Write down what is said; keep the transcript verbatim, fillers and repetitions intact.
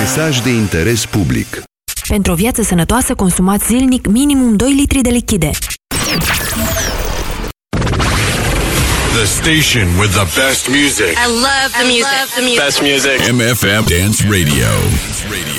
Mesaj de interes public. Pentru o viață sănătoasă, consumați zilnic minimum doi litri de lichide. The station with the best music. I love the music. I love the music. Best music. M F M Dance Radio.